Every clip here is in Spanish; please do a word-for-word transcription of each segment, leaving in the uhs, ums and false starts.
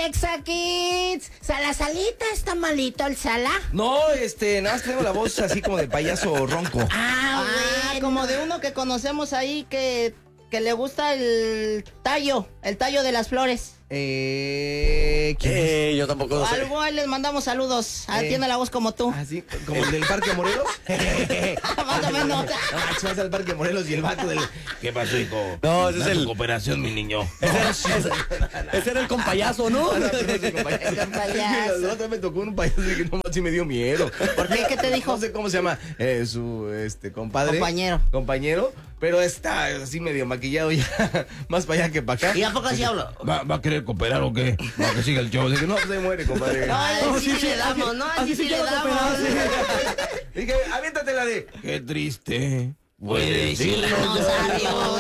Exa Kids. Sala Salita, ¿está malito el Sala? No, este, nada más tengo la voz así como de payaso ronco. Ah, Ah, bueno. como de uno que conocemos ahí que, que le gusta el tallo, el tallo de las flores. Eh, ¿quién es? Eh, yo tampoco lo sé. Algo ahí les mandamos saludos. Ah, Eh. tiene la voz como tú. Así, como el del Parque Morelos. Más o menos. Ah, vas al Parque Morelos y el vato del... ¿Qué pasó, hijo? No, ese es Da tu el- cooperación, mi niño. Ese era, ese- ese era el compayazo, ¿no? Ah, no, pero no soy compayaso. El payaso. La otra me tocó un payaso y que no más sí me dio miedo. ¿Por qué? ¿Qué te dijo? No sé cómo se llama eh, su este compadre. Compañero. Compañero, pero está así medio maquillado ya, más para allá que para acá. ¿Y a poco así hablo? ¿Va, ¿Va a querer cooperar o qué? ¿Va a que siga el show? Dije, no, se muere, compadre. Ay, No, sí, sí, sí, le damos, ¿no? Así sí, le quiero damos. cooperar, sí. Dije, aviéntate la de... Qué triste. Puede decirnos adiós.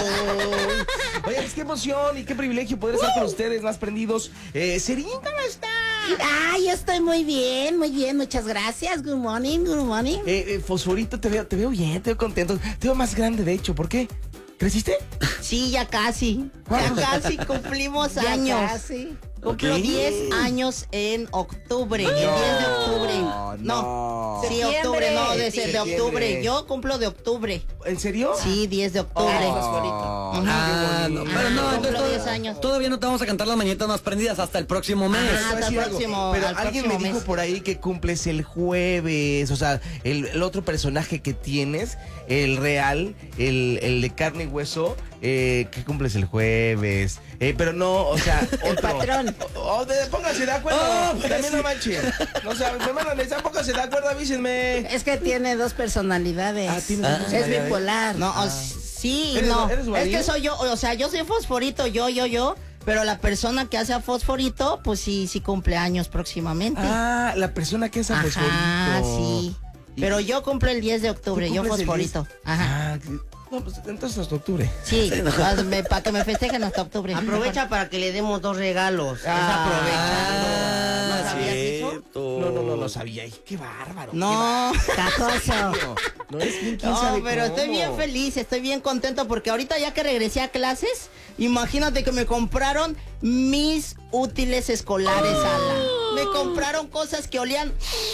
Oye, es qué emoción y qué privilegio poder estar con ustedes más prendidos. Eh, Serín, ¿cómo está? Ay, yo estoy muy bien, muy bien, muchas gracias. Good morning, good morning. Eh, eh, Fosforito, te veo, te veo bien, te veo contento. Te veo más grande, de hecho. ¿Por qué? ¿Creciste? Sí, ya casi. Ya casi cumplimos Ya años. casi. Cumplo Ok. diez años en octubre. El diez de octubre. No, no. Sí, Septiembre. octubre, no, de, de Septiembre. octubre. Yo cumplo de octubre. ¿En serio? Sí, diez de octubre. Ay, Oh, Ujú. qué Ah, no, bonito. pero no, Ah, entonces cumplo diez todavía, años. todavía no te vamos a cantar las mañanitas más prendidas hasta el próximo mes. Ah, Te voy a hasta el decir algo, próximo- pero al alguien me próximo dijo mes. por ahí que cumples el jueves. O sea, el, el otro personaje que tienes, el real, el, el de carne y hueso, eh, que cumples el jueves. Eh, pero no, o sea, El otro. patrón. O, o de- pónganse de acuerdo. Oh, pues También sí. no manchen. O sea, me mandan esa, pónganse de acuerdo, avísenme. Es que tiene dos personalidades. Ah, tiene dos Es personalidades. bipolar. No, o- sí, ¿Eres- no. eres Es Badía? que soy yo, o sea, yo soy Fosforito, yo, yo, yo. Pero la persona que hace a Fosforito, pues sí, sí cumple años próximamente. Ah, la persona que es a Ajá, Fosforito. sí. Pero yo cumplo el diez de octubre, ¿Tú yo cumples el Fosforito. diez? Ajá. Ah, que- no, pues entonces hasta octubre. Sí, para que me festejen hasta octubre. Aprovecha para que le demos dos regalos. Ah, Es aprovechando. Ah, ¿No sabías eso? cierto. No, no, no, no sabía. Ay, qué bárbaro. No, Cajoso. No, no es bien quién no, sabe pero estoy cómo. bien feliz, estoy bien contento porque ahorita ya que regresé a clases, imagínate que me compraron mis útiles escolares, Ala. Me compraron cosas que olían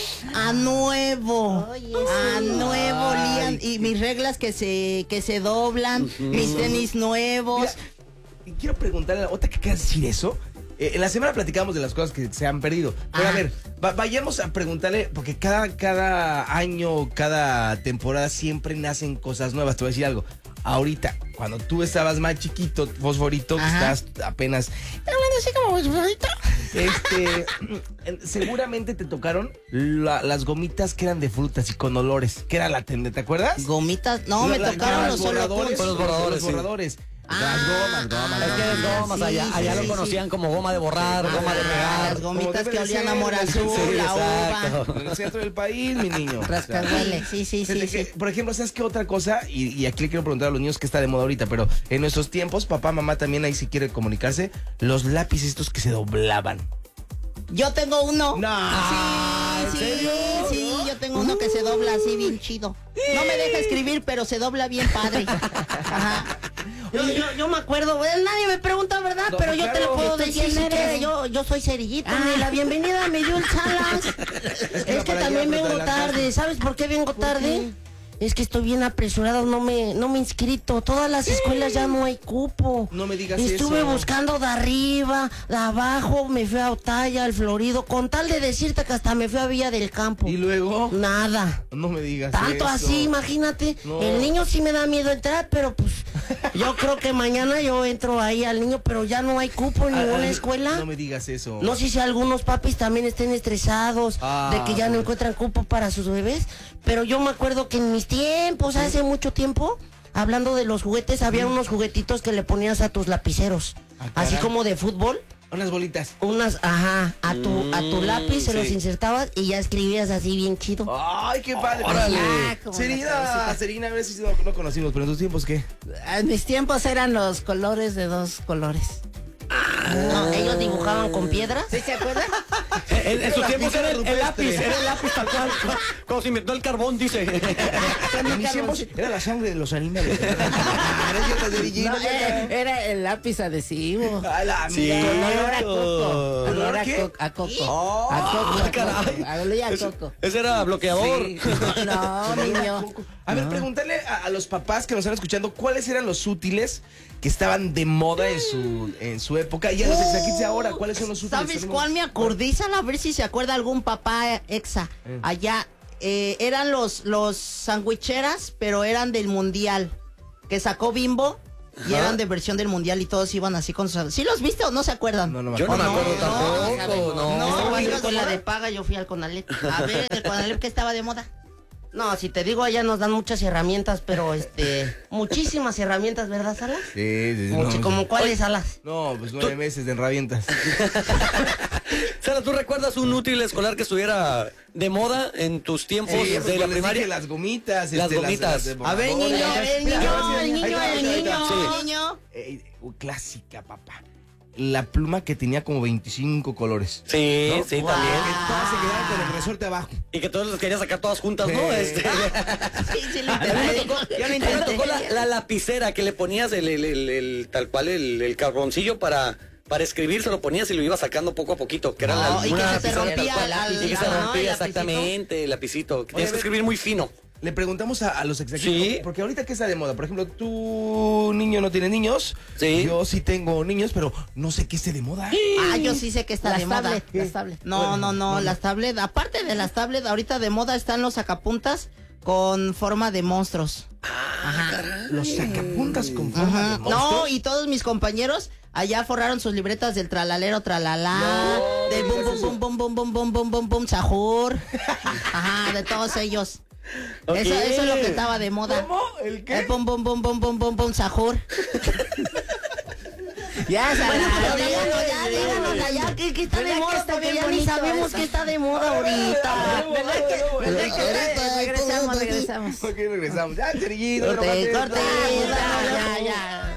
a nuevo. Oye, A sí. nuevo olían. Ay, Y mis reglas que se, que se doblan, mis tenis nuevos. Mira, y quiero preguntarle, ahorita que quieras decir eso, eh, en la semana platicamos de las cosas que se han perdido. Pero a Ah. ver, va- vayamos a preguntarle, porque cada, cada año, cada temporada siempre nacen cosas nuevas. Te voy a decir algo. Ahorita, cuando tú estabas más chiquito, Fosforito, que Ajá. estás apenas, hablando así como Fosforito, este, seguramente te tocaron la- las gomitas que eran de frutas y con olores, que era la tende, ¿te acuerdas? Gomitas, no, me La- tocaron las los borradores, solocuns. Los borradores, los sí. borradores. Ah, las gomas, gomas, Es que gomas. es gomas, sí, allá, sí, allá sí, lo sí. conocían como goma de borrar, goma de Ah, regar. las gomitas Como que debe de olían a ser, morazul, sí, la uva. exacto. En el centro del país, mi niño. Rascahuele, sí, sí, Fíjate sí, que, sí. Por ejemplo, ¿sabes qué otra cosa? Y, y aquí le quiero preguntar a los niños que está de moda ahorita, pero en nuestros tiempos, papá, mamá también ahí si quiere comunicarse, los lápices estos que se doblaban. Yo tengo uno. No. Sí, ¿En sí, serio? sí, yo tengo uno que se dobla así bien chido. No me deja escribir, pero se dobla bien padre. Ajá. Yo, yo, yo me acuerdo, güey, nadie me pregunta, ¿verdad? No, Pero yo te claro. lo puedo ¿Tú decir quién si eres? quieres. Yo, yo soy Cerillito. Ah. y la bienvenida a mi Yul Salas. Es que, para allá, también pero vengo te tarde. adelantaste. ¿Sabes por qué vengo tarde? Es que estoy bien apresurado, no me, no me he inscrito. Todas las escuelas ya no hay cupo. No me digas Estuve eso. buscando de arriba, de abajo, me fui a Otaya, al Florido, con tal de decirte que hasta me fui a Villa del Campo. Y luego, Nada. no me digas Tanto eso. así, imagínate. No. El niño sí me da miedo entrar, pero pues yo creo que mañana yo entro ahí al niño, pero ya no hay cupo en Ah, ninguna ah, escuela. No me digas eso. No sé si algunos papis también estén estresados Ah, de que ya no encuentran cupo para sus bebés, pero yo me acuerdo que en mis tiempos, hace mucho tiempo, hablando de los juguetes, había unos juguetitos que le ponías a tus lapiceros, Ah, así caray. como de fútbol. Unas bolitas. Unas, ajá, a tu, a tu Mm, lápiz se sí. los insertabas y ya escribías así bien chido. Ay, qué padre. Órale. Ah, como la Serina, cabecita. Serina, a ver si no, no conocimos, pero en tus tiempos, ¿qué? En mis tiempos eran los colores de dos colores. No, ellos dibujaban con piedras. ¿Sí se acuerdan? En, en sus tiempos era el, el rupestre. lápiz, era el lápiz tal cual. Cuando se inventó el carbón, dice. En mis tiempos era la sangre de los animales. Ah, no es cierto, de D J, No, no es cierto. eh, era el lápiz adhesivo. A la Sí. mierda. Con olor a coco. ¿Olor Olor a a, qué? co- a coco. Oh. a coco. Ah, a caray. coco. A olor a Ese- coco. Ese era bloqueador. Sí. No, niño. A ver, pregúntale a, a los papás que nos están escuchando cuáles eran los útiles que estaban de moda en su, en su época y a los exaquitos de ahora, ¿cuáles son los útiles? ¿Sabes Tenemos- cuál me acordizan? A ver si se acuerda algún papá exa. Allá eh, eran los, los sandwicheras, pero eran del mundial. Que sacó Bimbo y eran de versión del mundial y todos iban así con sus. ¿Sí los viste o no se acuerdan? No, no me Yo no me acuerdo. acuerdo no, tampoco, no. no, Yo fui no, a la escuela no. de paga, yo fui al Conalep. A ver, el Conalep que estaba de moda. No, si te digo, allá nos dan muchas herramientas, pero este, muchísimas herramientas, ¿verdad, Salas? Sí, sí, sí. Muchi- no, ¿Como cuáles, Salas? no, pues nueve meses de enrabientas. Sara, ¿tú recuerdas un útil escolar que estuviera de moda en tus tiempos Sí, pues de la cuando les primaria? dije las gomitas. Las este, gomitas. de A ver, borrador. niño, Ya, el ya, niño, ya, el ahí niño, está, el ahí está, ahí niño, está. el niño. Eh, clásica, papá. La pluma que tenía como veinticinco colores. Sí, ¿No? sí, Que también. todas se quedaban con el resorte abajo. Y que todos los querías sacar todas juntas, ¿no? Eh. Este, Sí, sí, lo a mí me intenté. tocó, Yo lo a mí me intenté. tocó la, la lapicera que le ponías el, el- el- el- tal cual el, el carboncillo para, para escribir, se lo ponías y lo ibas sacando poco a poquito, que era la, No, y que una se te lapicera rompía tal cual. al- Y que se al- ¿no? rompía, el lapicito. exactamente, el lapicito. Que tienes a que ver. escribir muy fino. Le preguntamos a, a los exaquitos. Sí. Porque ahorita que está de moda. Por ejemplo, tu niño no tiene niños. Sí. Yo sí tengo niños, pero no sé qué esté de moda. Ah, yo sí sé que está Las de moda. tablet, las tablet. No, Bueno, no, no, no, las tablet. Aparte de las tablet, ahorita de moda están los sacapuntas con forma de monstruos. Los sacapuntas con forma Ajá. de monstruo. No, y todos mis compañeros allá forraron sus libretas del tralalero, tralala, No, del bum digas bum bum bum bum bum bum bum bum bum sahur. Ajá, de todos ellos. Ok. Eso, eso es lo que estaba de moda. ¿Cómo? ¿El qué? El bum bum bum bum bum bum bum sahur. Ya, Sara. Bueno, pero ya, díganos, ya, ya, díganos allá, ¿qué, qué está de ¿Verdad que moda? está Porque bien ya ni bonito sabemos eso? qué está de moda ahorita. ¿Verdad que, verdad que Ahorita, regresamos, todo- regresamos? Ok, regresamos. Ya, cerillito. Corte, no mates. corte, No, ya, Ya, ya.